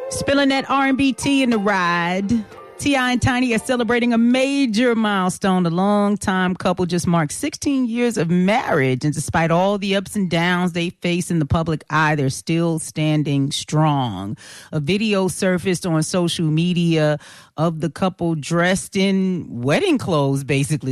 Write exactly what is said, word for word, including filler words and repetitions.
Spilling that R and B tea in the ride. T I and Tiny are celebrating a major milestone. The longtime couple just marked sixteen years of marriage, and despite all the ups and downs they face in the public eye, they're still standing strong. A video surfaced on social media of the couple dressed in wedding clothes, basically.